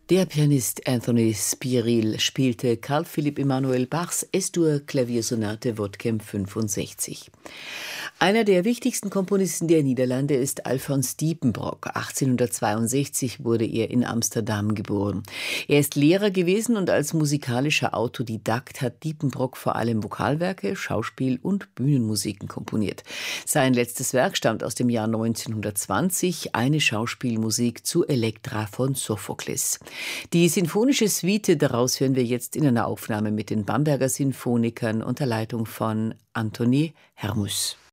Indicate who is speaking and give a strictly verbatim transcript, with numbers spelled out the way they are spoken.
Speaker 1: Der Pianist Anthony Spiril spielte Carl Philipp Emanuel Bachs Es-Dur-Klaviersonate Wodkem fünfundsechzig. Einer der wichtigsten Komponisten der Niederlande ist Alfons Diepenbrock. achtzehnhundertzweiundsechzig wurde er in Amsterdam geboren. Er ist Lehrer gewesen und als musikalischer Autodidakt hat Diepenbrock vor allem Vokalwerke, Schauspiel- und Bühnenmusiken komponiert. Sein letztes Werk stammt aus dem Jahr neunzehnhundertzwanzig, eine Schauspielmusik zu Elektra von Sophokles. Die sinfonische Suite daraus hören wir jetzt in einer Aufnahme mit den Bamberger Sinfonikern unter Leitung von Anthony Hermus.